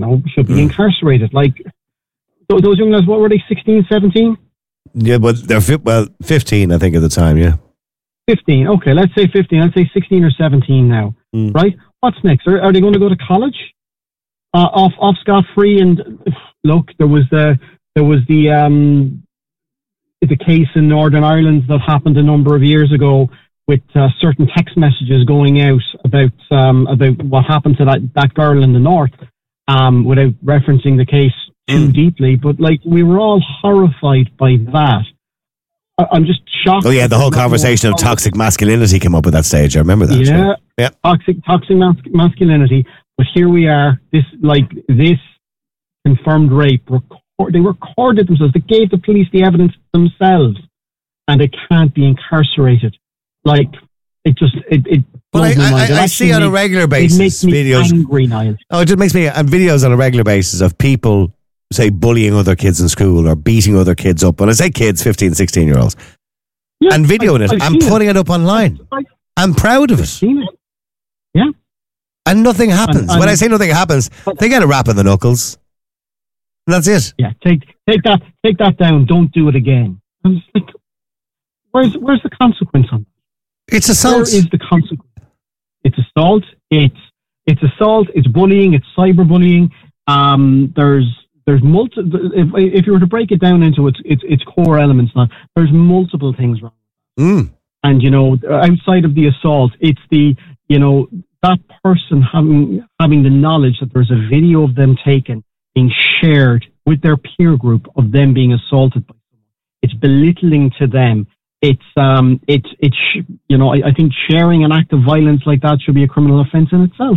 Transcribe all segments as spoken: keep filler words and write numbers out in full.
know, should be mm. incarcerated. Like, those, those young lads, what were they, sixteen, seventeen? Yeah, but they're, fi- well, fifteen, I think, at the time, yeah. fifteen, okay, let's say fifteen, let's say sixteen or seventeen now, mm. right? What's next? Are, are they going to go to college? Uh, off, off scot-free? And look, there was the, there was the, um, the case in Northern Ireland that happened a number of years ago with uh, certain text messages going out about um, about what happened to that, that girl in the north, um, without referencing the case too mm. deeply. But like, we were all horrified by that. I, I'm just shocked. Oh yeah, the whole conversation of toxic masculinity came up at that stage. I remember that. Yeah, yeah. toxic toxic mas- masculinity. But here we are. This like this confirmed rape. Record, they recorded themselves. They gave the police the evidence themselves, and they can't be incarcerated. Like, it just, it, it well, blows I, my mind. I, I see on makes, a regular basis it makes me videos. Angry, Niall. Oh, it just makes me, and videos on a regular basis of people, say, bullying other kids in school or beating other kids up. When I say kids, fifteen, sixteen year olds. Yeah, and videoing I, it and putting it. it up online. I, I'm proud of it. Seen it. Yeah. And nothing happens. And, and, when I say nothing happens, they get a rap in the knuckles. And that's it. Yeah, take take that take that down. Don't do it again. I'm just like, where's where's the consequence on that? It's assault. Where is the consequence? It's assault. It's it's assault. It's bullying. It's cyberbullying. Um, there's there's multi. If if you were to break it down into its its, its core elements, now there's multiple things wrong. Mm. And you know, outside of the assault, it's the you know that person having having the knowledge that there's a video of them taken being shared with their peer group of them being assaulted by someone. It's belittling to them. It's, um, it's, it's, you know, I, I think sharing an act of violence like that should be a criminal offence in itself.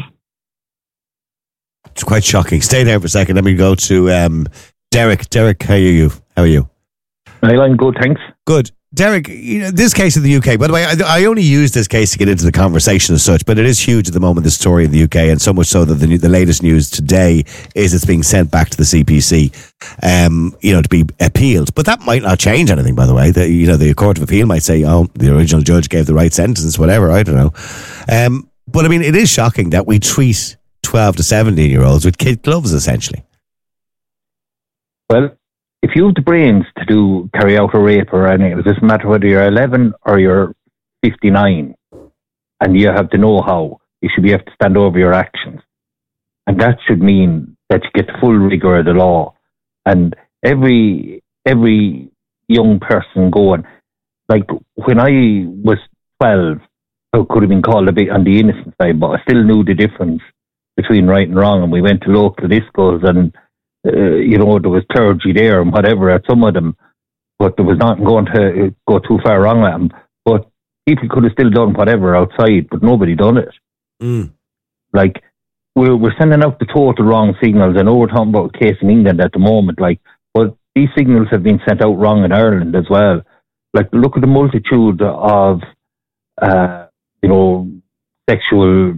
It's quite shocking. Stay there for a second. Let me go to um, Derek. Derek, how are you? How are you? I'm good, thanks. Good. Derek, you know, this case in the U K, by the way, I, I only use this case to get into the conversation as such, but it is huge at the moment, this story in the U K, and so much so that the, the latest news today is it's being sent back to the C P C, um, you know, to be appealed. But that might not change anything, by the way. The, you know, the Court of Appeal might say, oh, the original judge gave the right sentence, whatever, I don't know. Um, but I mean, it is shocking that we treat twelve to seventeen year olds with kid gloves, essentially. Well, if you have the brains to do carry out a rape or anything, it doesn't matter whether you're eleven or you're fifty-nine, and you have the know-how, you should be able to stand over your actions. And that should mean that you get the full rigour of the law. And every every young person going, like when I was twelve, I could have been called a bit on the innocent side, but I still knew the difference between right and wrong. And we went to local discos and Uh, you know, there was clergy there and whatever at some of them, but there was not going to go too far wrong with them. But people could have still done whatever outside, but nobody done it. Mm. Like, we're, we're sending out the total wrong signals. I know we're talking about a case in England at the moment, like, but these signals have been sent out wrong in Ireland as well. Like, look at the multitude of, uh, you know, sexual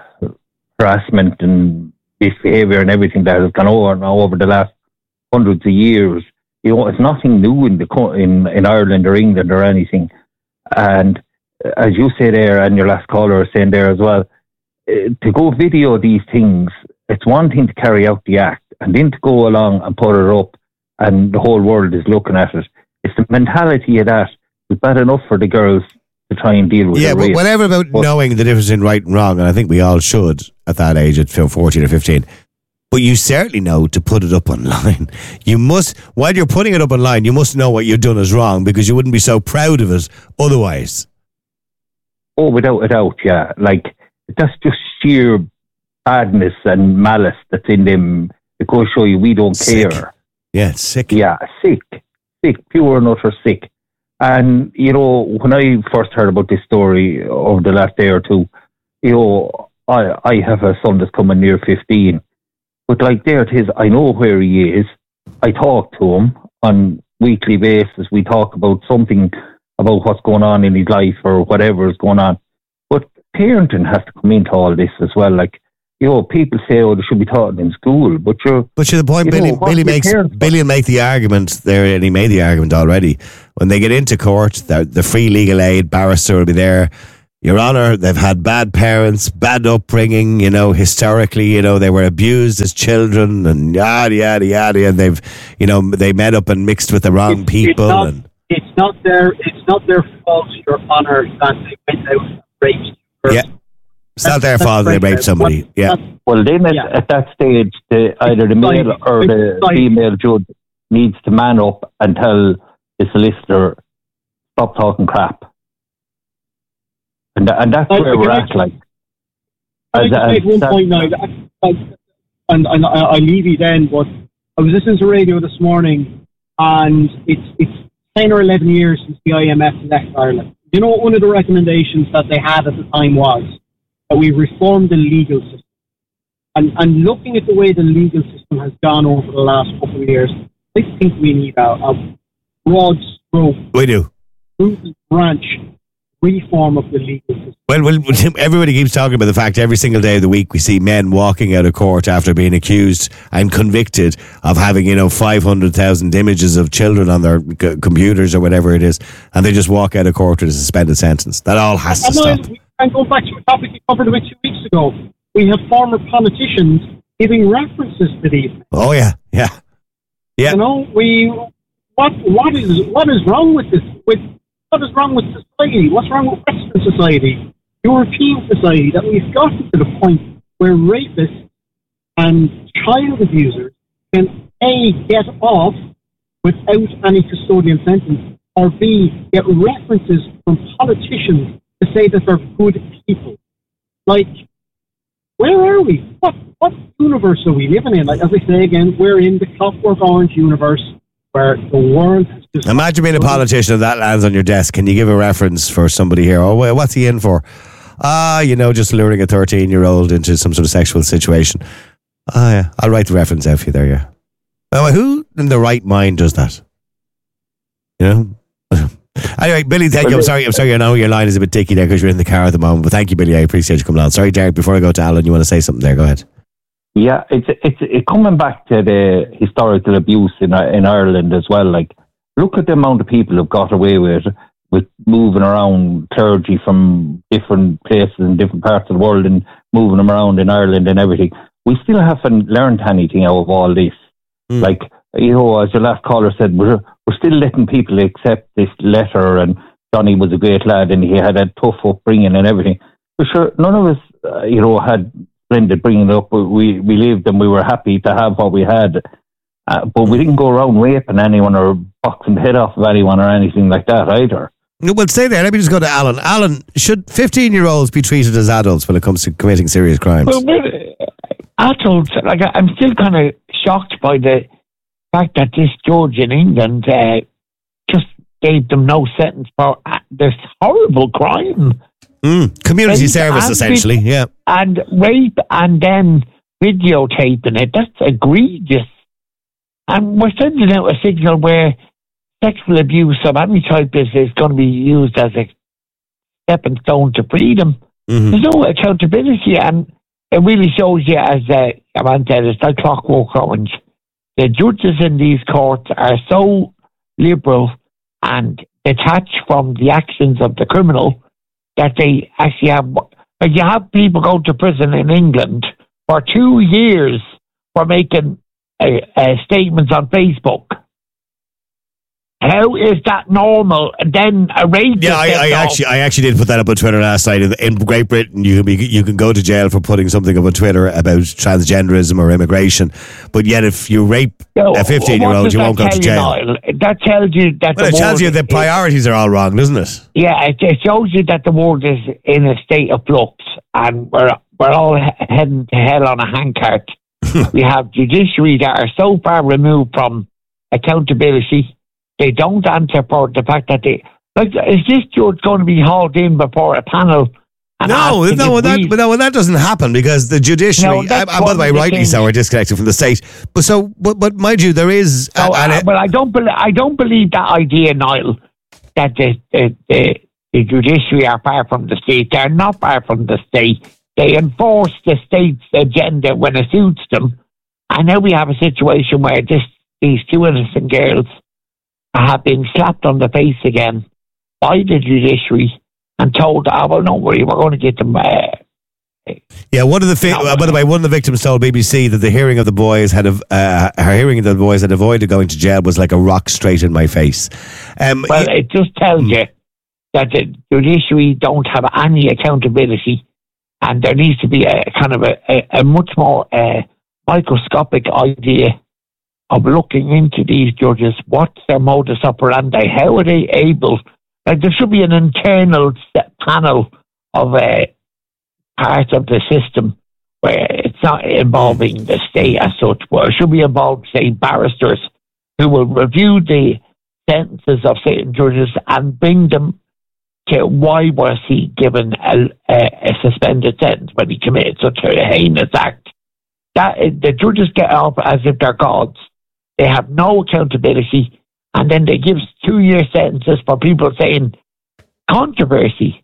harassment and misbehaviour and everything that has gone over now over the last hundreds of years. You know, it's nothing new in the in in Ireland or England or anything. And as you say there, and your last caller was saying there as well, uh, to go video these things, it's one thing to carry out the act, and then to go along and put it up, and the whole world is looking at it. It's the mentality of that. It's bad enough for the girls to try and deal with. Yeah, but whatever about but, knowing the difference in right and wrong, and I think we all should at that age, at fourteen or fifteen. But you certainly know to put it up online. You must, while you're putting it up online, you must know what you've done is wrong, because you wouldn't be so proud of it otherwise. Oh, without a doubt, yeah. Like, that's just sheer badness and malice that's in them. It goes to show you we don't sick. care. Yeah, it's sick. Yeah, sick. Sick, pure and utter sick. And, you know, when I first heard about this story over the last day or two, you know, I, I have a son that's coming near fifteen. But like there it is, I know where he is. I talk to him on weekly basis. We talk about something about what's going on in his life or whatever is going on. But parenting has to come into all this as well. Like, you know, people say, oh, they should be taught in school. But you're... But to the point, Billy, know, Billy makes Billy will make the argument there, and he made the argument already. When they get into court, the, the free legal aid barrister will be there. Your Honor, they've had bad parents, bad upbringing, you know, historically, you know, they were abused as children and yada, yada, yada, and they've, you know, they met up and mixed with the wrong it's, people. It's not, and it's not their, it's not their fault, Your Honor, that they went out and raped you. Yeah. It's not their fault they raped somebody. What, yeah. Well, then at, yeah. at that stage, the, either the male or the female judge needs to man up and tell the solicitor, stop talking crap. And, and that's I, where I we're at, like. I as, as, one point now, and, and I, I leave you then, but I was listening to radio this morning, and it's it's ten or eleven years since the I M F left Ireland. You know what one of the recommendations that they had at the time was? That we reform the legal system. And, and looking at the way the legal system has gone over the last couple of years, I think we need a, a broad stroke. We do. Branch reform of the legal system. Well, well, everybody keeps talking about the fact every single day of the week we see men walking out of court after being accused and convicted of having, you know, five hundred thousand images of children on their c- computers or whatever it is, and they just walk out of court with a suspended sentence. That all has to stop. And go back to a topic we covered about two weeks ago. We have former politicians giving references to these. Oh yeah, yeah, yeah. You know, we what what is what is wrong with this? With what is wrong with society? What's wrong with Western society, European society? That we've gotten to the point where rapists and child abusers can A, get off without any custodial sentence, or B, get references from politicians to say that they're good people. Like, where are we? What what universe are we living in? Like, as I say again, we're in the Clockwork Orange universe where the world has just... Imagine being a politician and that lands on your desk. Can you give a reference for somebody here? Oh, well, what's he in for? Ah, you know, just luring a thirteen-year-old into some sort of sexual situation. Ah, yeah, I'll write the reference out for you there, yeah. Oh, who in the right mind does that? You know? Anyway, Billy, thank you. I'm sorry, I'm sorry, I know your line is a bit dicky there because you're in the car at the moment, but thank you, Billy. I appreciate you coming on. Sorry, Derek, before I go to Alan, you want to say something there? Go ahead. Yeah, it's it's it coming back to the historical abuse in in Ireland as well. Like, look at the amount of people who've got away with with moving around clergy from different places in different parts of the world and moving them around in Ireland and everything. We still haven't learned anything out of all this. Mm. Like, you know, as your last caller said, we're we're still letting people accept this letter, and Johnny was a great lad and he had a tough upbringing and everything. For sure, none of us, uh, you know, had splendid bringing up. We we lived and we were happy to have what we had, uh, but we didn't go around raping anyone or boxing the head off of anyone or anything like that either. Well, stay there. Let me just go to Alan. Alan, should fifteen-year-olds be treated as adults when it comes to committing serious crimes? Well, adults, like, I'm still kind of shocked by the fact that this judge in England uh, just gave them no sentence for uh, this horrible crime. Mm, community rape service, essentially, vid- yeah. And rape and then videotaping it, that's egregious. And we're sending out a signal where sexual abuse of any type is, is going to be used as a stepping stone to freedom. Mm-hmm. There's no accountability, and it really shows you, as uh, Aman said, it's like Clockwork Orange. The judges in these courts are so liberal and detached from the actions of the criminal that they actually have... Like, you have people go to prison in England for two years for making uh, uh, statements on Facebook. How is that normal? Then a rape. Yeah, I, I actually, I actually did put that up on Twitter last night. In Great Britain, you can be, you can go to jail for putting something up on Twitter about transgenderism or immigration. But yet, if you rape so, a fifteen-year-old, you won't go to jail. You, that tells you that. Well, the it tells you the is, priorities are all wrong, doesn't it? Yeah, it, it shows you that the world is in a state of flux, and we're we're all he- heading to hell on a handcart. We have judiciary that are so far removed from accountability. They don't answer for the fact that they... Like, is this judge going to be hauled in before a panel? And no, no, well, that, but no, well, that doesn't happen because the judiciary... No, and by the way, rightly so, are disconnected from the state. But so, but, but mind you, there is... So, uh, uh, well, I don't, be, I don't believe that idea, Niall, that the, the, the, the judiciary are far from the state. They're not far from the state. They enforce the state's agenda when it suits them. And now we have a situation where this, these two innocent girls have been slapped on the face again by the judiciary and told, oh, well, don't worry, we're going to get them. Uh, Yeah, one of the fi- uh, by the way, one of the victims told B B C that the hearing of the boys had av- uh, her hearing of the boys had avoided going to jail was like a rock straight in my face. Um, well, y- it just tells you that the judiciary don't have any accountability, and there needs to be a kind of a, a, a much more uh, microscopic idea of looking into these judges. What's their modus operandi? How are they able? Like, there should be an internal set panel of uh, parts of the system where it's not involving the state as such, but it should be involved, say, barristers who will review the sentences of certain judges and bring them to why was he given a, a, a suspended sentence when he committed such a heinous act. That the judges get off as if they're gods. They have no accountability, and then they give two-year sentences for people saying controversy.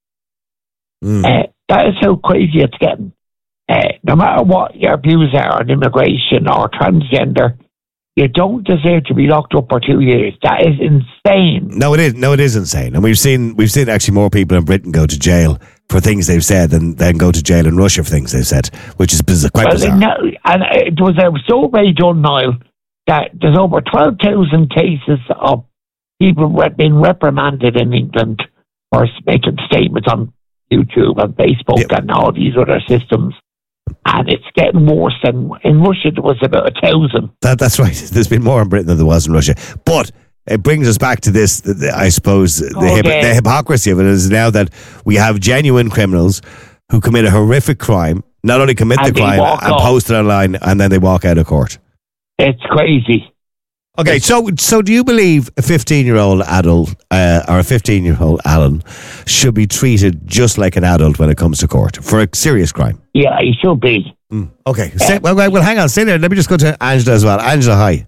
Mm. Uh, that is how crazy it's getting. Uh, no matter what your views are on immigration or transgender, you don't deserve to be locked up for two years. That is insane. No, it is. No, it is insane. And we've seen we've seen actually more people in Britain go to jail for things they've said than, than go to jail in Russia for things they've said, which is biz- quite well, bizarre. No, and it was a survey done, Niall, that there's over twelve thousand cases of people re- being reprimanded in England for making statements on YouTube and Facebook Yep. and all these other systems. And it's getting worse. And in Russia, there was about a thousand. That, that's right. There's been more in Britain than there was in Russia. But it brings us back to this, the, the, I suppose, the, hip, Okay. the hypocrisy of it is now that we have genuine criminals who commit a horrific crime, not only commit And the they crime walk and off. post it online, and then they walk out of court. It's crazy. Okay, so so do you believe a fifteen-year-old adult uh, or a fifteen-year-old Alan should be treated just like an adult when it comes to court for a serious crime? Yeah, it should be. Mm. Okay, Stay, well, well, well, hang on, stay there. Let me just go to Angela as well. Angela, hi.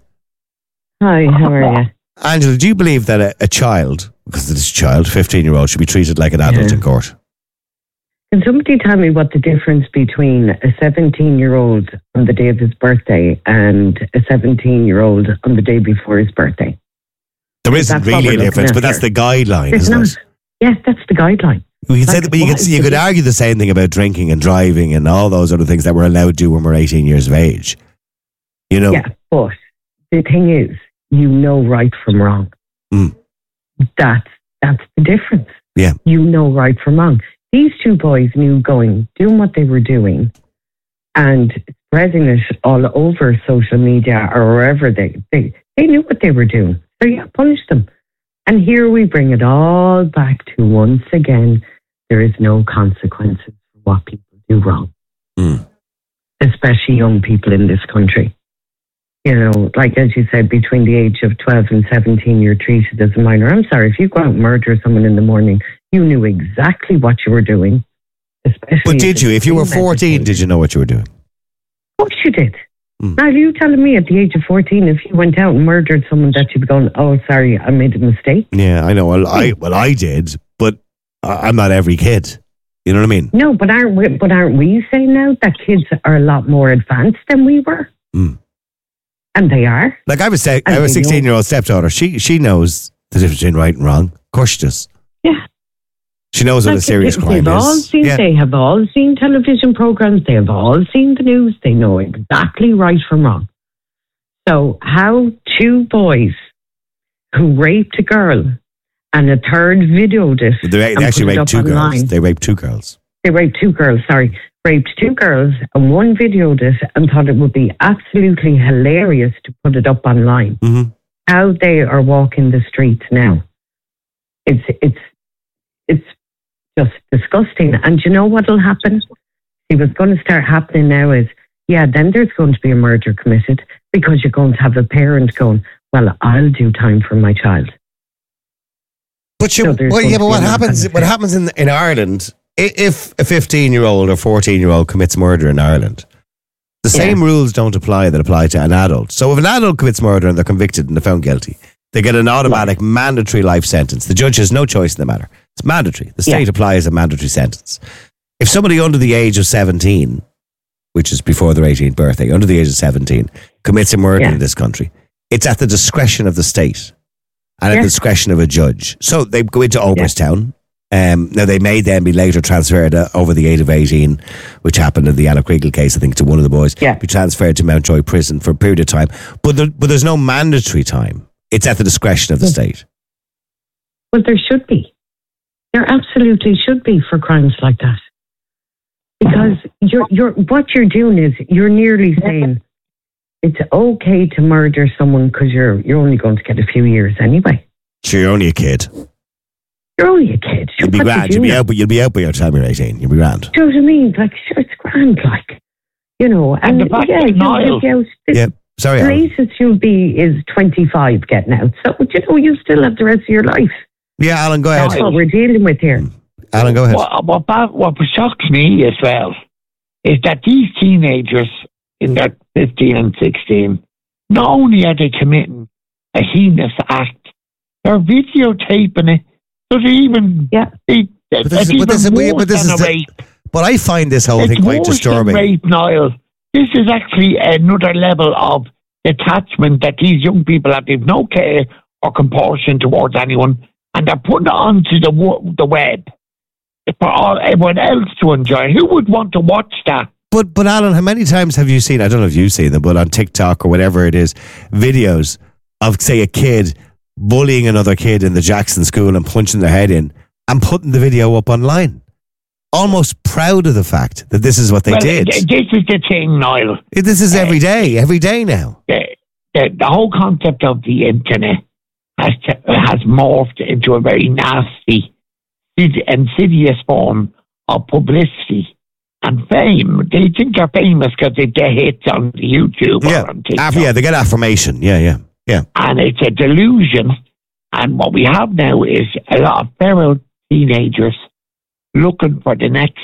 Hi, how are you? Angela, do you believe that a, a child, because it is a child, fifteen-year-old, should be treated like an adult Yeah. in court? Can somebody tell me what the difference between a seventeen-year-old on the day of his birthday and a seventeen-year-old on the day before his birthday? There isn't That's what really we're a looking difference, at but that's here. the guideline, There's isn't not. it? Yes, that's the guideline. We can say Like, that, but you what could, is you the could difference? argue the same thing about drinking and driving and all those other things that we're allowed to do when we're eighteen years of age. You know? Yeah, but the thing is, you know right from wrong. Mm. That's, that's the difference. Yeah. You know right from wrong. These two boys knew going, doing what they were doing and spreading it all over social media or wherever they, they, they knew what they were doing. So yeah, punish them. And here we bring it all back to once again, there is no consequences for what people do wrong. Mm. Especially young people in this country. You know, like as you said, between the age of twelve and seventeen, you're treated as a minor. I'm sorry, if you go out and murder someone in the morning, you knew exactly what you were doing. Especially But did it's you? If you were fourteen, premeditated. did you know what you were doing? Of course you did. Mm. Now, you telling me at the age of fourteen, if you went out and murdered someone, that you'd be going, oh, sorry, I made a mistake? Yeah, I know. Well, I well I did, but I- I'm not every kid. You know what I mean? No, but aren't we, but aren't we saying now that kids are a lot more advanced than we were? Mm. And they are. Like I have a, se- I And have a they know. sixteen-year-old stepdaughter. She she knows the difference between right and wrong. Of course she does. Yeah. She knows what a Like, serious they- crime they've all is. seen, Yeah. They have all seen television programs. They have all seen the news. They know exactly right from wrong. So how two boys who raped a girl and a third videoed it. They, they and actually put it raped up two online. girls. They raped two girls. They raped two girls, sorry. Raped two girls and one videoed it and thought it would be absolutely hilarious to put it up online. Mm-hmm. How they are walking the streets now. It's it's it's just disgusting. And you know what'll happen? See, what's going to start happening now is, yeah, then there's going to be a murder committed because you're going to have a parent going, well, I'll do time for my child. But you, So there's well, going yeah, to but be what a happens? knock-on What effect. happens in in Ireland? i- If a fifteen-year-old or fourteen-year-old commits murder in Ireland, the Yeah. same rules don't apply that apply to an adult. So if an adult commits murder and they're convicted and they're found guilty, they get an automatic mandatory life sentence. The judge has no choice in the matter. It's mandatory. The state Yeah. applies a mandatory sentence. If somebody under the age of seventeen, which is before their eighteenth birthday, under the age of seventeen, commits a murder Yeah. in this country, it's at the discretion of the state and at Yeah. the discretion of a judge. So they go into Oberstown Um, now, they may then be later transferred uh, over the age of eighteen, which happened in the Anna Kriegel case, I think, to one of the boys. Yeah. Be transferred to Mountjoy Prison for a period of time. But, there, but there's no mandatory time. It's at the discretion of the state. Well, there should be. There absolutely should be for crimes like that. Because you're, you're, what you're doing is you're nearly saying it's okay to murder someone because you're, you're only going to get a few years anyway. Sure, you're only a kid. You're only a kid. You'll be What grand. you You'll be doing? out, but you'll be out by your time you're eighteen. You'll be grand. Do you know what I mean? Like, sure, it's grand, like, you know. And, And the fact yeah, that you'll Niall- get out. The Yeah. Sorry, Alan. latest you'll be is twenty-five getting out. So, you know, you still have the rest of your life. Yeah, Alan, go ahead. That's what we're dealing with here. Alan, go ahead. What, what, ba- what shocks me as well is that these teenagers in their fifteen and sixteen, not only are they committing a heinous act, they're videotaping it. So they even... Yeah. They, But this it's is- but this is- even but worse this than is a the- rape. But I find this whole It's thing quite worse than disturbing. rape, Niall. This is actually another level of detachment that these young people have. They've no care or compulsion towards anyone, and they're putting it onto the wo- the web for all everyone else to enjoy. Who would want to watch that? But but Alan, how many times have you seen, I don't know if you've seen them, but on TikTok or whatever it is, videos of, say, a kid bullying another kid in the Jackson school and punching their head in and putting the video up online? Almost proud of the fact that this is what they well, did. th- This is the thing, Niall. This is every day, every day now. The, the, the whole concept of the internet has to, has morphed into a very nasty, insidious form of publicity and fame. They think they're famous because they get hits on YouTube Yeah, or on TikTok. Aff- yeah, they get affirmation. Yeah, yeah, yeah. And it's a delusion. And what we have now is a lot of feral teenagers looking for the next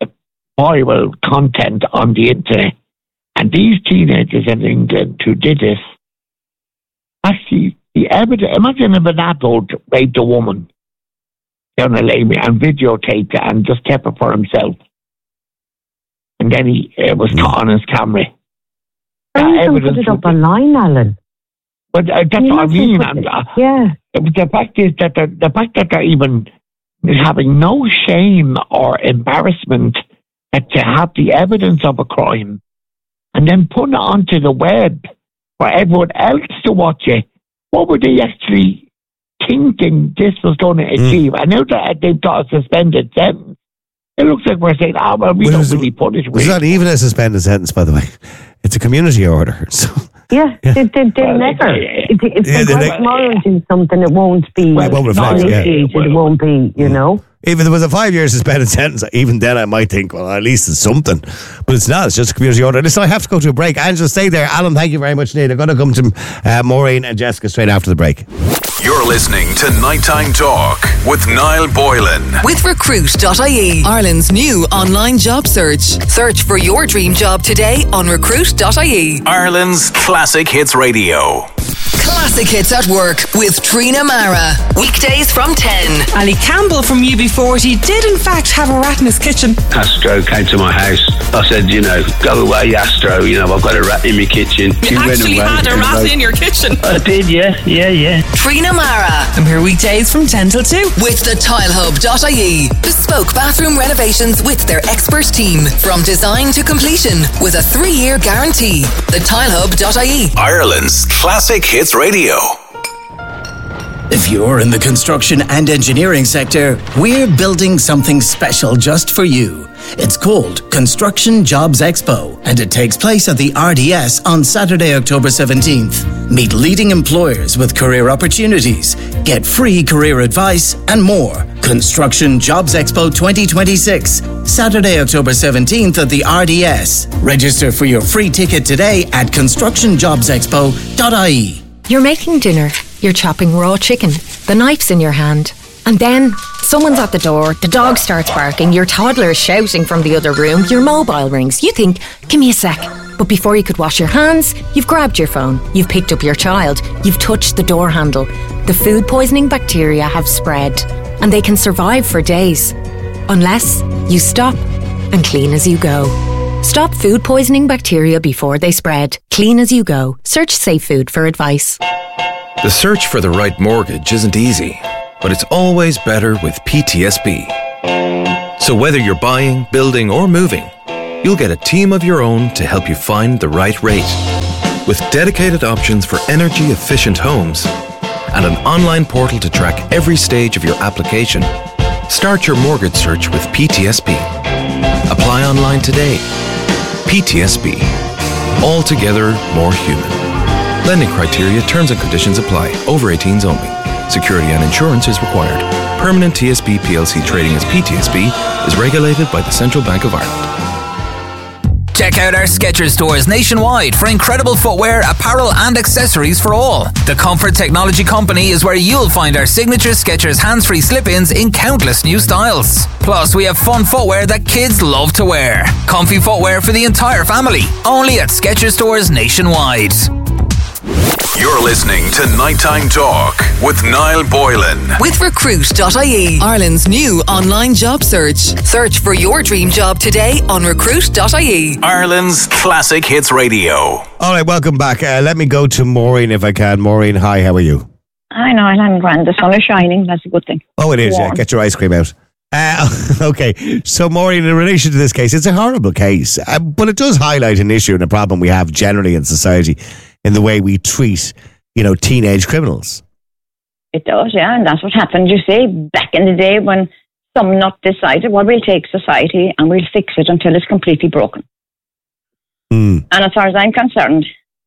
viral content on the internet. And these teenagers in England who did this, actually, the evidence, imagine if an adult raped a woman down a lane and videotaped it and just kept it for himself. And then he uh, was caught on his camera. Why That you don't evidence put it up would- online, Alan? But uh, that's You what I mustn't mean. put And, it- uh, Yeah. the fact is that the, the fact that they're even having no shame or embarrassment that to have the evidence of a crime and then putting it onto the web for everyone else to watch it, what were they actually thinking this was going to achieve? I know that they've got a suspended sentence. It looks like we're saying, oh, well, we Well, don't it's- really punish It's women. not even a suspended sentence, by the way. It's a community order. So Yeah, they, they, they Well, never. it- If, if Yeah, the they- right moral do something, it won't be Well, it won't reflect, yeah. initiated, it won't be, you know. if there was a five-year suspended sentence, even then I might think, well, at least it's something. But it's not. It's just a community order. Listen, I have to go to a break. Angela, stay there. Alan, thank you very much indeed. I'm going to come to uh, Maureen and Jessica straight after the break. You're listening to Nighttime Talk with Niall Boylan. With recruit dot I E, Ireland's new online job search. Search for your dream job today on recruit dot I E. Ireland's classic hits radio. Classic hits at work with Trina Mara. Weekdays from ten. Ali Campbell from U B forty did in fact have a rat in his kitchen. Astro came to my house. I said, you know, go away, Astro. You know, I've got a rat in my kitchen. She You went actually away had a and rat wrote- in your kitchen. I did, yeah, yeah, yeah. Trina Mara. I'm here weekdays from ten till two. With the tile hub dot I E. Bespoke bathroom renovations with their expert team. From design to completion with a three-year guarantee. the tile hub dot I E. Ireland's classic hits radio. If you're in the construction and engineering sector, we're building something special just for you. It's called Construction Jobs Expo, and it takes place at the R D S on Saturday, October seventeenth. Meet leading employers with career opportunities, get free career advice, and more. Construction Jobs Expo twenty twenty-six, Saturday, October seventeenth at the R D S. Register for your free ticket today at construction jobs expo dot I E. You're making dinner, you're chopping raw chicken, the knife's in your hand. And then someone's at the door, the dog starts barking, your toddler is shouting from the other room, your mobile rings. You think, give me a sec. But before you could wash your hands, you've grabbed your phone, you've picked up your child, you've touched the door handle. The food poisoning bacteria have spread, and they can survive for days. Unless you stop and clean as you go. Stop food poisoning bacteria before they spread. Clean as you go. Search Safe Food for advice. The search for the right mortgage isn't easy. but it's always better with P T S B. So whether you're buying, building, or moving, you'll get a team of your own to help you find the right rate. With dedicated options for energy-efficient homes and an online portal to track every stage of your application, start your mortgage search with P T S B. Apply online today. P T S B. Altogether more human. Lending criteria, terms and conditions apply. Over eighteens only. Security and insurance is required. Permanent T S B P L C trading as P T S B is regulated by the Central Bank of Ireland. Check out our Skechers stores nationwide for incredible footwear, apparel and accessories for all. The Comfort Technology Company is where you'll find our signature Skechers hands-free slip-ins in countless new styles. Plus, we have fun footwear that kids love to wear. Comfy footwear for the entire family. Only at Skechers stores nationwide. You're listening to Nighttime Talk with Niall Boylan. With recruit dot I E, Ireland's new online job search. Search for your dream job today on recruit dot I E. Ireland's classic hits radio. All right, welcome back. Uh, let me go to Maureen if I can. Maureen, hi, how are you? I know, I'm grand. The sun is shining. That's a good thing. Oh, it is, Warm. yeah. Get your ice cream out. Uh, okay, so Maureen, in relation to this case, it's a horrible case, uh, but it does highlight an issue and a problem we have generally in society in the way we treat, you know, teenage criminals. It does, yeah, and that's what happened, you see, back in the day when some nut decided, well, we'll take society and we'll fix it until it's completely broken. Mm. And as far as I'm concerned,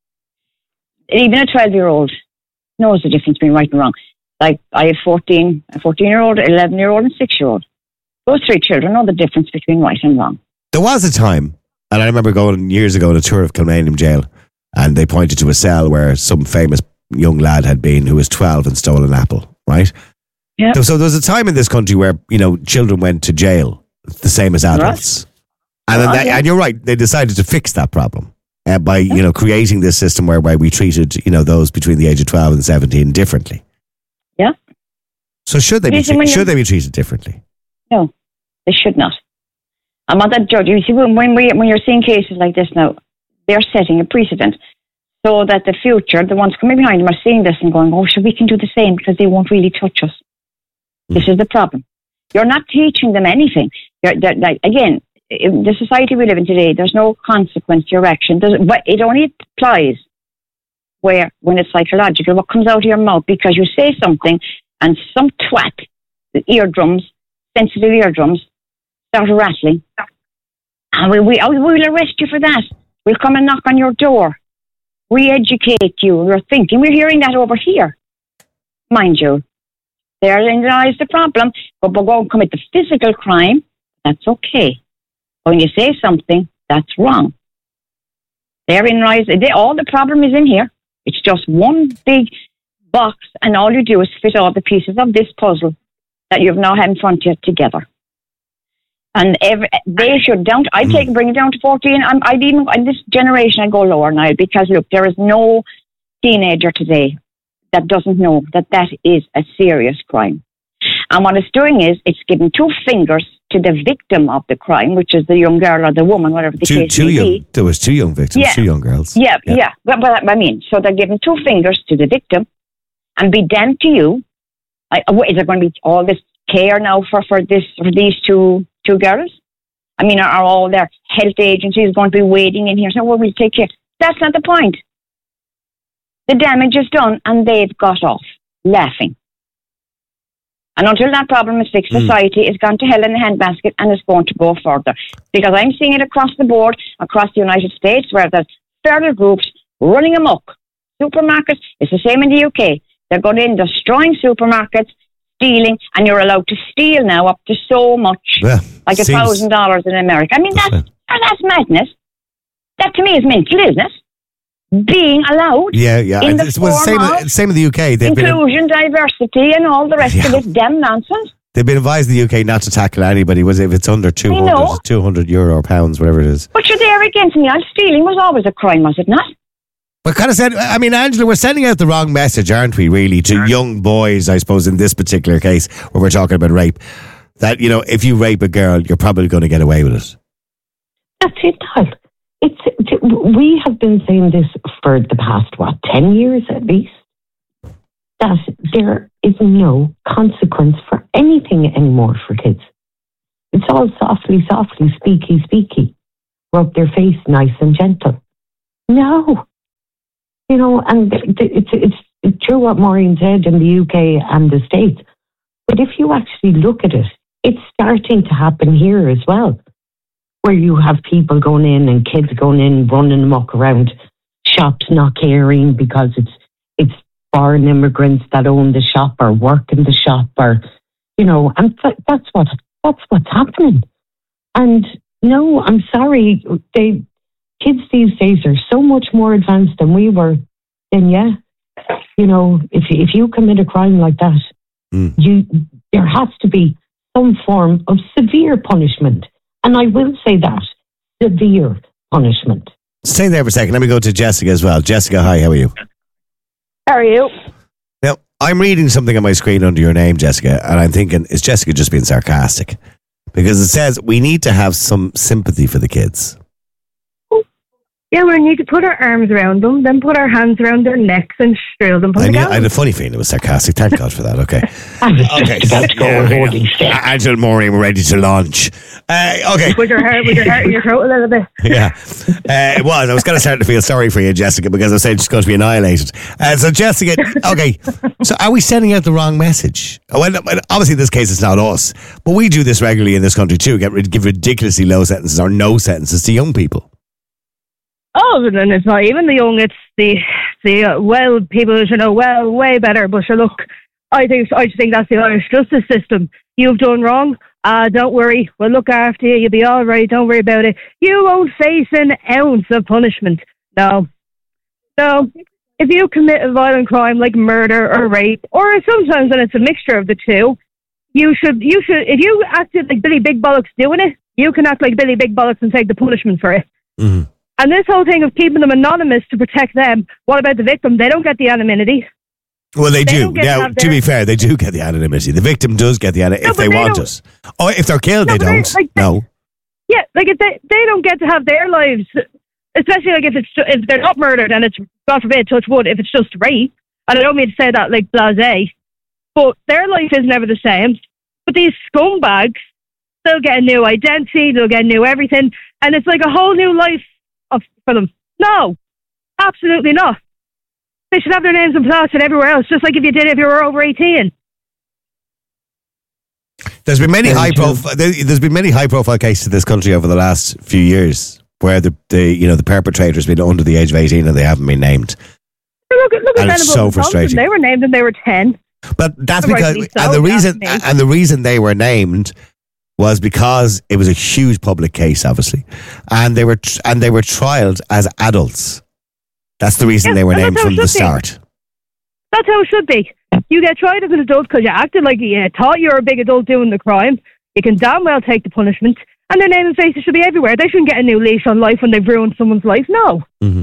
even a twelve-year-old knows the difference between right and wrong. Like, I have fourteen, a fourteen-year-old, eleven-year-old, and six-year-old. Those three children know the difference between right and wrong. There was a time, and I remember going years ago on a tour of Kilmainham Jail, and they pointed to a cell where some famous young lad had been who was twelve and stole an apple, right? Yeah. So, so there was a time in this country where, you know, children went to jail the same as adults. Right. And, then that, and you're right, they decided to fix that problem uh, by, yeah. you know, creating this system whereby we treated, you know, those between the age of twelve and seventeen differently. Yeah. So should they be, tre- should they be treated differently? No, they should not. I'm not that judge. You see, when, we, when you're seeing cases like this now, they're setting a precedent so that the future, the ones coming behind them are seeing this and going, oh, so we can do the same because they won't really touch us. Mm. This is the problem. You're not teaching them anything. You're, they're, they're, again, in the society we live in today, there's no consequence to your action. There's, but it only applies where, when it's psychological, what comes out of your mouth because you say something and some twat, the eardrums, sensitive eardrums, start rattling. And we, we, we'll arrest you for that. We'll come and knock on your door. We educate you. You're thinking. We're hearing that over here. Mind you, therein lies the problem. But we're going to commit the physical crime. That's okay. When you say something, that's wrong. Therein lies, all the problem is in here. It's just one big box, and all you do is fit all the pieces of this puzzle that you've now had in front of you together. And every, they should down. I take bring it down to fourteen. I'm, I'd even in this generation I go lower now because look, there is no teenager today that doesn't know that that is a serious crime. And what it's doing is it's giving two fingers to the victim of the crime, which is the young girl or the woman, whatever the two, case two may young, be. There was two young victims, Yeah. two young girls. Yeah, yeah. yeah. But, but I mean, so they're giving two fingers to the victim, and be damned to you. I, is there going to be all this care now for, for this for these two two girls? I mean, are, are all their health agencies going to be wading in here? So, well, we'll take care. That's not the point. The damage is done, and they've got off laughing. And until that problem is fixed, Mm. society is gone to hell in the handbasket, and it's going to go further. Because I'm seeing it across the board, across the United States, where there's feral groups running amok. Supermarkets, it's the same in the U K. They're going in, destroying supermarkets, stealing, and you're allowed to steal now up to so much, Yeah, like a seems- thousand dollars in America. I mean, that's, that's madness. That to me is mental, isn't it? Being allowed. Yeah, yeah. In And the it was the same, form of same in the U K. They've been, inclusion, diversity, and all the rest Yeah. of this damn nonsense. they've been advised in the U K not to tackle anybody was if it's under two know. hundred, two hundred euro or pounds, whatever it is. But you're there against me. And stealing was always a crime, was it not? But kind of said, I mean, Angela, we're sending out the wrong message, aren't we, really, to young boys, I suppose, in this particular case, where we're talking about rape, that, you know, if you rape a girl, you're probably going to get away with it. That's it, Tyler. It's, we have been saying this for the past, what, ten years at least? that there is no consequence for anything anymore for kids. It's all softly, softly, speaky, speaky. Rub their face nice and gentle. No. You know, and it's, it's, it's true what Maureen said in the U K and the States. But if you actually look at it, it's starting to happen here as well, where you have people going in and kids going in, running amok around shops, not caring because it's it's foreign immigrants that own the shop or work in the shop, or you know, and th- that's what that's what's happening. And no, I'm sorry, they kids these days are so much more advanced than we were. Then yeah, you know, if if you commit a crime like that, mm. you there has to be some form of severe punishment. And I will say that, severe punishment. Stay there for a second. Let me go to Jessica as well. Jessica, hi, how are you? How are you? Now, I'm reading something on my screen under your name, Jessica, and I'm thinking, is Jessica just being sarcastic? Because it says we need to have some sympathy for the kids. Yeah, we need to put our arms around them, then put our hands around their necks and straddle them. I, knew, I had a funny feeling it was sarcastic. Thank God for that. Okay. Okay. That's going holding steps. Angela and Maureen, we're ready to launch. Uh, okay. With your heart, with your heart in your throat a little bit. Yeah. Uh, it was. I was going to start to feel sorry for you, Jessica, because I was saying she's going to be annihilated. Uh, so, Jessica, okay. So, are we sending out the wrong message? Well, obviously, in this case, it's not us, but we do this regularly in this country too. Get give ridiculously low sentences or no sentences to young people. Oh, and it's not even the young; it's the the uh, well people, you know, well, way better. But sure, look, I think I just think that's the Irish justice system. You've done wrong. Uh, don't worry, we'll look after you. You'll be all right. Don't worry about it. You won't face an ounce of punishment. No, no. If you commit a violent crime like murder or rape, or sometimes when it's a mixture of the two, you should you should if you acted like Billy Big Bollocks doing it, you can act like Billy Big Bollocks and take the punishment for it. Mm-hmm. And this whole thing of keeping them anonymous to protect them, what about the victim? They don't get the anonymity. Well, they, they do. Now, to, to be fair, they do get the anonymity. The victim does get the anonymity no, if they, they want it. Oh, if they're killed, no, they don't. Like, no. Yeah, like if they, they don't get to have their lives, especially like if it's if they're not murdered and it's, God forbid, touch wood, if it's just rape. And I don't mean to say that like blasé, but their life is never the same. But these scumbags, they'll get a new identity, they'll get a new everything, and it's like a whole new life Of, for them. No, absolutely not. They should have their names and plastered everywhere else, just like if you did if you were over eighteen. There's been many high profile. There's been many high profile cases in this country over the last few years where the, the you know the perpetrator's been under the age of eighteen and they haven't been named. Look at look at and it's so frustrating. They were named and they were ten. But that's because so, and the reason and the reason they were named was because it was a huge public case, obviously, and they were tr- and they were trialed as adults. That's the reason yeah, they were named from the start. Be. That's how it should be. You get tried as an adult because you acted like you thought you were a big adult doing the crime. You can damn well take the punishment, and their name and faces should be everywhere. They shouldn't get a new leash on life when they've ruined someone's life. No. Mm-hmm.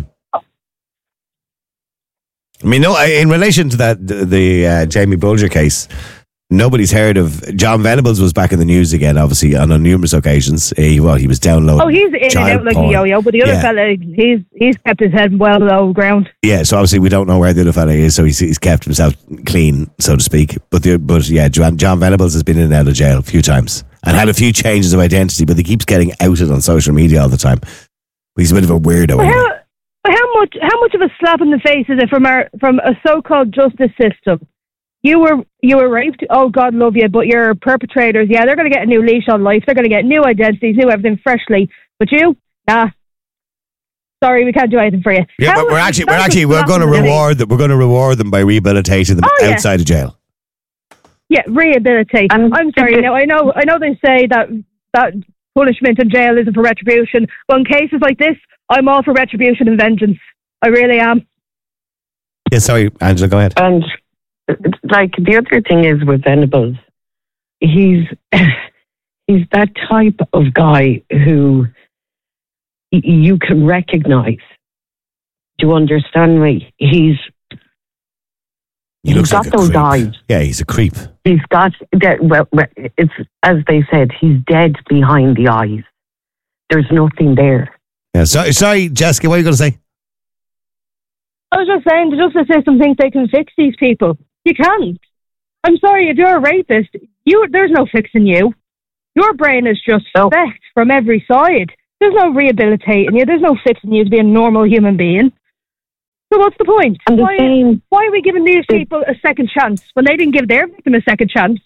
I mean, no. In relation to that, the, the uh, Jamie Bulger case. Nobody's heard of John Venables was back in the news again, obviously on, on numerous occasions. He, well, he was downloading. Oh, he's in and out like porn. a yo-yo, but the other yeah. fella, he's he's kept his head well below ground. Yeah, so obviously we don't know where the other fella is, so he's, he's kept himself clean, so to speak. But the, but yeah, John, John Venables has been in and out of jail a few times and had a few changes of identity, but he keeps getting outed on social media all the time. He's a bit of a weirdo. Well, how, how much how much of a slap in the face is it from our from a so-called justice system? You were you were raped. Oh, God love you. But your perpetrators, yeah, they're going to get a new leash on life. They're going to get new identities, new everything freshly. But you, nah. Sorry, we can't do anything for you. Yeah, How but we're actually we're actually we're going to reward them. We're going to reward them by rehabilitating them oh, yeah. outside of jail. Yeah, rehabilitate. Um, I'm sorry. Now I know I know they say that that punishment in jail isn't for retribution, but in cases like this, I'm all for retribution and vengeance. I really am. Yeah, sorry, Angela, go ahead. And like the other thing is with Venables, he's he's that type of guy who y- you can recognize. Do you understand me? He's he he's got like those creep. eyes. Yeah, he's a creep. He's got that. Well, it's as they said, he's dead behind the eyes. There's nothing there. Yeah. Sorry, sorry, Jessica. What are you going to say? I was just saying, the justice system thinks they can fix these people. You can't. I'm sorry, if you're a rapist, you there's no fixing you. Your brain is just no. specked from every side. There's no rehabilitating you. There's no fixing you to be a normal human being. So what's the point? And the why, same, why are we giving these people a second chance when they didn't give their victim a second chance?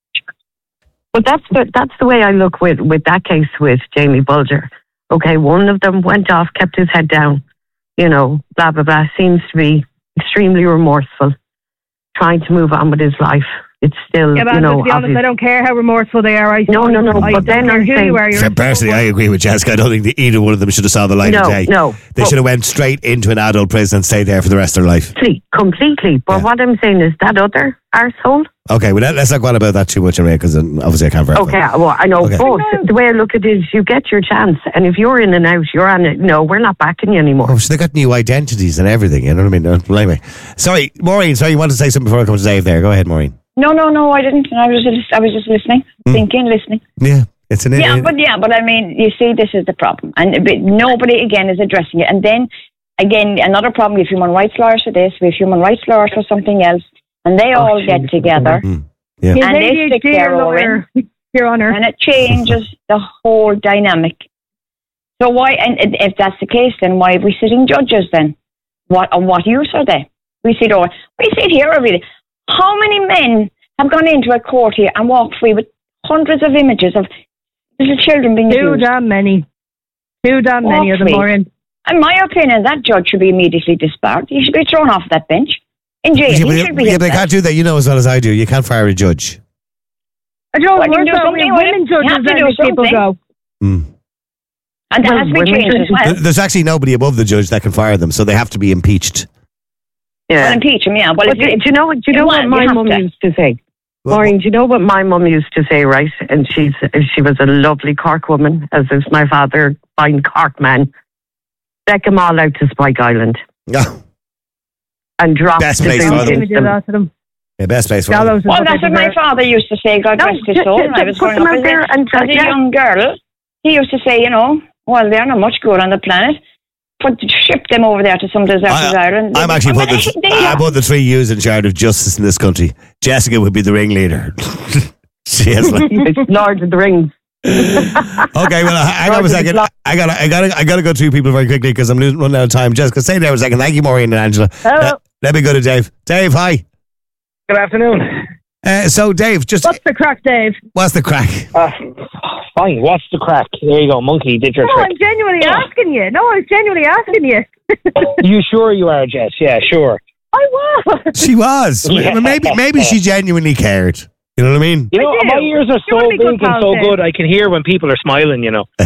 But that's the, that's the way I look with, with that case with Jamie Bulger. Okay, one of them went off, kept his head down, you know, blah, blah, blah, seems to be extremely remorseful, trying to move on with his life. It's still, yeah, but you know, to be honest, obvious. I don't care how remorseful they are. I no, no, no. I but then I'm saying, So personally, I agree with Jessica. I don't think that either one of them should have saw the light no, of day. No, they but, should have went straight into an adult prison and stayed there for the rest of their life. Completely. But yeah. what I'm saying is that other arsehole. Okay, well, let's not go on about that too much, because obviously I can't verify. Okay, well, I know, okay. but the way I look at it is you get your chance, and if you're in and out, you're on it. No, we're not backing you anymore. Oh, so they got new identities and everything, you know what I mean? Well, anyway. Sorry, Maureen, sorry, you wanted to say something before I come to Dave there. Go ahead, Maureen. No, no, no, I didn't. I was just, I was just listening, mm. thinking, listening. Yeah, it's an yeah, but yeah, but I mean, you see, this is the problem, and but nobody again is addressing it. And then again, another problem: we have human rights lawyers for this, we have human rights lawyers for something else, and they oh, all geez. get together mm. yeah. and they stick their own in, Your Honor, and it changes the whole dynamic. So why? And if that's the case, then why are we sitting judges then? What and what use are they? We sit over. We sit here every day. How many men have gone into a court here and walked free with hundreds of images of little children being Too abused? Too damn many. Too damn Walk many of them are in. In my opinion, that judge should be immediately disbarred. He should be thrown off that bench. In jail. Yeah, he but, should be yeah, but they can't do that. You know as well as I do. You can't fire a judge. I don't well, know. do something Women judges let people go. Mm. And that has to be changed as well. There's actually nobody above the judge that can fire them, so they have to be impeached. Yeah. Well, impeach him, yeah. Well, but do, do you know, do you know what my mum used to say? Well, Maureen, do you know what my mum used to say, right? And she's she was a lovely Cork woman, as is my father, fine Cork man. Deck them all out to Spike Island. Yeah. And drop best the place for them. Do that to them. Yeah, best place for them. Well, that's what my father used to say, God rest his soul, when I was growing up as, there and, as a yeah. young girl. He used to say, you know, well, they're not much good on the planet. Put ship them over there to some deserted island. I'm actually putting the, they, I put the three U's in charge of justice in this country. Jessica would be the ringleader. She has like Lord of the Rings. Okay, well, hang on a second. I gotta, I gotta, I gotta go through people very quickly because I'm losing running out of time. Jessica, stay there a second. Thank you, Maureen and Angela. Hello. Uh, let me go to Dave. Dave, hi. Good afternoon. Uh, so, Dave, just what's the crack, Dave? What's the crack? Uh, fine. What's the crack? There you go, monkey. Did your no, trick. I'm genuinely yeah. asking you. No, I'm genuinely asking you. You sure you are, Jess? Yeah, sure. I was. She was. Yeah. Maybe, maybe she genuinely cared. You know what I mean? You know, my ears are so big and so good, I can hear when people are smiling, you know.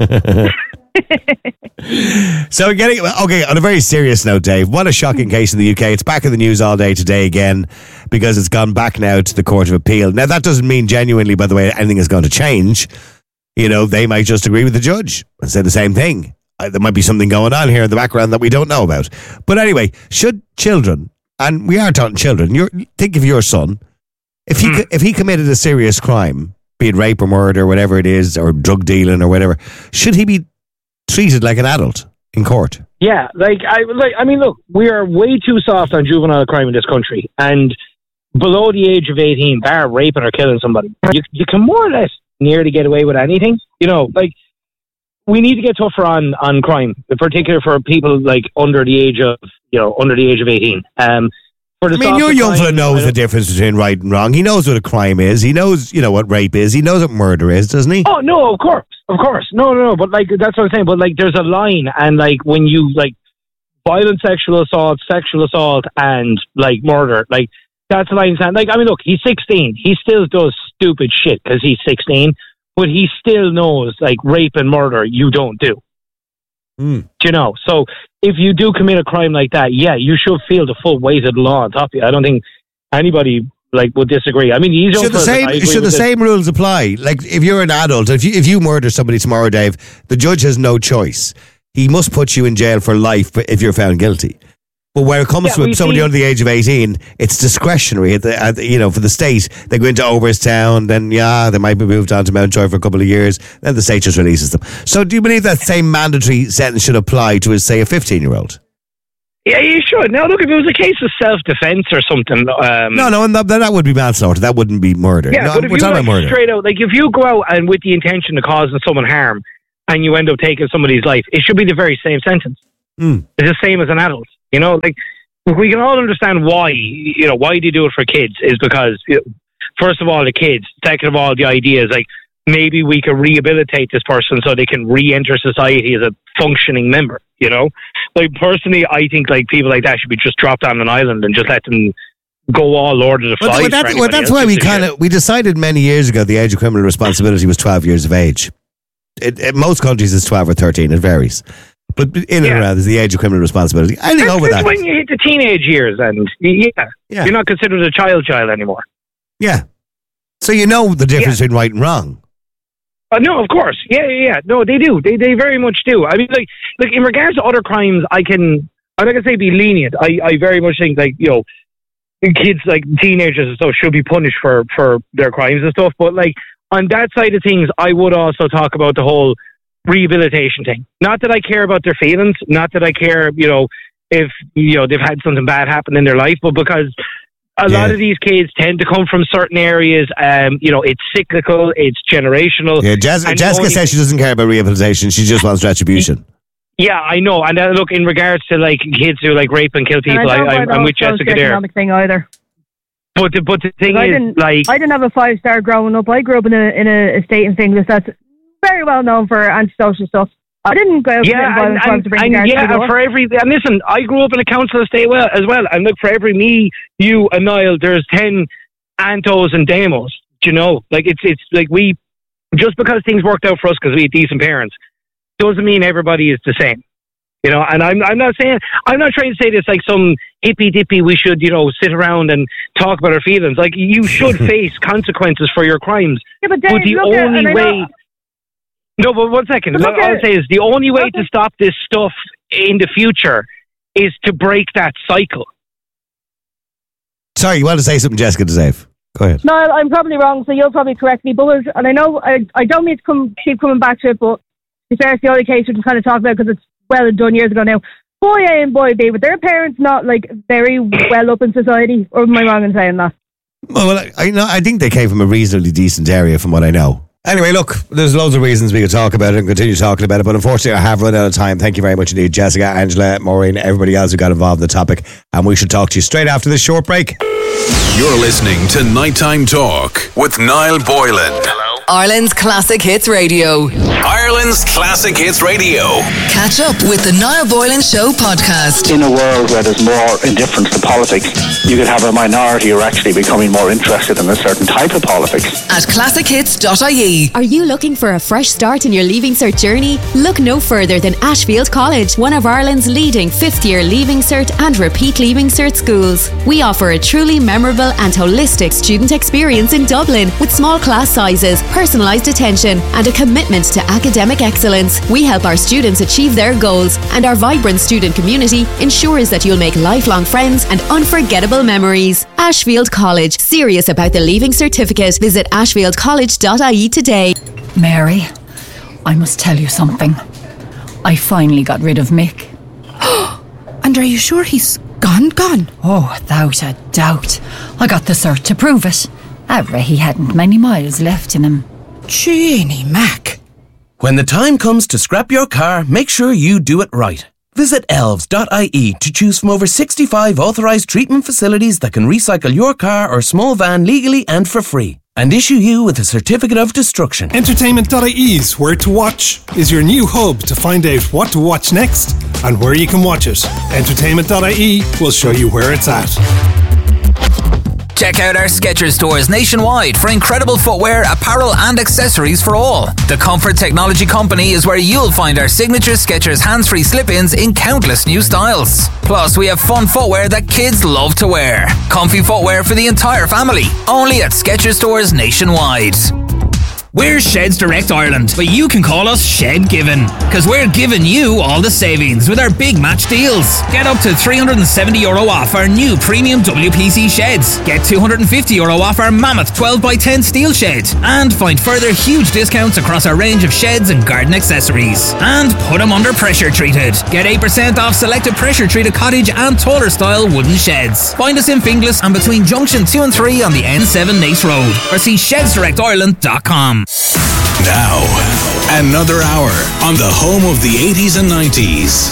So, getting okay, on a very serious note, Dave, what a shocking case in the U K. It's back in the news all day today again because it's gone back now to the Court of Appeal. Now, that doesn't mean genuinely, by the way, anything is going to change. You know, they might just agree with the judge and say the same thing. Uh, there might be something going on here in the background that we don't know about. But anyway, should children, and we are talking children, you're, think of your son. If he mm. if he committed a serious crime, be it rape or murder, whatever it is, or drug dealing or whatever, should he be treated like an adult in court? Yeah, like I like. I mean, look, we are way too soft on juvenile crime in this country, and below the age of eighteen, bar raping or killing somebody, you you can more or less nearly get away with anything. You know, like we need to get tougher on on crime, in particular for people like under the age of you know under the age of eighteen. Um. I mean, your young fella knows the difference between right and wrong. He knows what a crime is. He knows, you know, what rape is. He knows what murder is, doesn't he? Oh, no, of course. Of course. No, no, no. But, like, that's what I'm saying. But, like, there's a line. And, like, when you, like, violent sexual assault, sexual assault, and, like, murder, like, that's a line. Like, I mean, look, he's sixteen. He still does stupid shit because he's sixteen. But he still knows, like, rape and murder you don't do. Mm. Do you know? So if you do commit a crime like that, yeah, you should feel the full weight of the law on top of you. I don't think anybody like would disagree. I mean, he's should the same should the this. same rules apply? Like if you're an adult, if you if you murder somebody tomorrow, Dave, the judge has no choice. He must put you in jail for life if you're found guilty. But when it comes yeah, to somebody see, under the age of eighteen, it's discretionary. At the, at the, you know, for the state, they go into Overstown, then yeah, they might be moved on to Mountjoy for a couple of years. Then the state just releases them. So, do you believe that same mandatory sentence should apply to, say, a fifteen-year-old? Yeah, you should. Now, look, if it was a case of self-defense or something... Um, no, no, and that, that would be manslaughter. That wouldn't be murder. Yeah, no, but if we're you talking like, about murder. straight out, like if you go out and with the intention of causing someone harm and you end up taking somebody's life, it should be the very same sentence. Mm. It's the same as an adult. You know, like, look, we can all understand why, you know, why they do it for kids is because, you know, first of all, the kids. Second of all, the idea is like, maybe we can rehabilitate this person so they can re-enter society as a functioning member, you know? Like, personally, I think, like, people like that should be just dropped on an island and just let them go all Lord of the Flies. Well, that, well, that's why we kind of, we decided many years ago the age of criminal responsibility was twelve years of age. It, in most countries, it's twelve or thirteen. It varies. But in and around is the age of criminal responsibility. I think over that. When you hit the teenage years and, yeah, yeah. you're not considered a child child anymore. Yeah. So you know the difference yeah. between right and wrong. Uh, no, of course. Yeah, yeah, yeah. No, they do. They they very much do. I mean, like, like in regards to other crimes, I can, I'm not going to say be lenient. I, I very much think, like, you know, kids, like teenagers and stuff, should be punished for, for their crimes and stuff. But, like, on that side of things, I would also talk about the whole rehabilitation thing. Not that I care about their feelings, not that I care, you know, if, you know, they've had something bad happen in their life, but because a yeah. lot of these kids tend to come from certain areas. Um, you know, it's cyclical, it's generational. Yeah, Jas- Jessica only- says she doesn't care about rehabilitation. She just wants retribution. Yeah, I know. And uh, look, in regards to like kids who like rape and kill people, and I I, I, I'm with Jessica there. Economic thing either. But the, but the thing I is, didn't, like, I didn't have a five star growing up. I grew up in a in a estate in Singles that's very well known for antisocial stuff. I didn't go out yeah, and, and, and, to bring and yeah, and for every and listen, I grew up in a council estate well as well. And look, for every me, you, and Niall, there's ten Antos and Demos. Do you know, like it's it's like we just because things worked out for us because we had decent parents doesn't mean everybody is the same. You know, and I'm I'm not saying I'm not trying to say this like some hippy dippy. We should you know sit around and talk about our feelings. Like you should face consequences for your crimes. Yeah, but, Dave, but the look only at, way. No, but one second. What I'll say is the only way to stop this stuff in the future is to break that cycle. Sorry, you want to say something, Jessica DeZave? Go ahead. No, I'm probably wrong, so you'll probably correct me. But was, and I know I, I don't mean to come, keep coming back to it, but to be fair, it's the only case we can kind of talk about because it's well done years ago now. Boy A and boy B, but their parents not like very well up in society, or am I wrong in saying that? Well, I, I know I think they came from a reasonably decent area, from what I know. Anyway, look, there's loads of reasons we could talk about it and continue talking about it, but unfortunately I have run out of time. Thank you very much indeed, Jessica, Angela, Maureen, everybody else who got involved in the topic, and we should talk to you straight after this short break. You're listening to Nighttime Talk with Niall Boylan. Ireland's Classic Hits Radio. Ireland's Classic Hits Radio. Catch up with the Niall Boylan Show podcast. In a world where there's more indifference to politics, you could have a minority who are actually becoming more interested in a certain type of politics. At classic hits dot I E. Are you looking for a fresh start in your Leaving Cert journey? Look no further than Ashfield College, one of Ireland's leading fifth-year Leaving Cert and repeat Leaving Cert schools. We offer a truly memorable and holistic student experience in Dublin with small class sizes, personalised attention and a commitment to academic excellence. We help our students achieve their goals, and our vibrant student community ensures that you'll make lifelong friends and unforgettable memories. Ashfield College, serious about the Leaving Certificate. Visit ashfield college dot I E today. Mary, I must tell you something. I finally got rid of Mick. And are you sure he's gone, gone? Oh, without a doubt. I got the cert to prove it. However, he hadn't many miles left in him. Jeannie Mac. When the time comes to scrap your car, make sure you do it right. Visit elves dot I E to choose from over sixty-five authorised treatment facilities that can recycle your car or small van legally and for free, and issue you with a certificate of destruction. Entertainment dot I E's Where to Watch is your new hub to find out what to watch next and where you can watch it. Entertainment dot I E will show you where it's at. Check out our Skechers stores nationwide for incredible footwear, apparel and accessories for all. The Comfort Technology Company is where you'll find our signature Skechers hands-free slip-ins in countless new styles. Plus, we have fun footwear that kids love to wear. Comfy footwear for the entire family. Only at Skechers stores nationwide. We're Sheds Direct Ireland, but you can call us Shed Given, because we're giving you all the savings with our big match deals. Get up to three hundred seventy euro off our new premium W P C sheds. Get two hundred fifty euro off our Mammoth twelve by ten steel shed. And find further huge discounts across our range of sheds and garden accessories. And put them under pressure treated. Get eight percent off selected pressure treated cottage and taller style wooden sheds. Find us in Finglas and between Junction two and three on the N seven Nace Road, or see sheds direct ireland dot com. Now, another hour on the home of the eighties and nineties.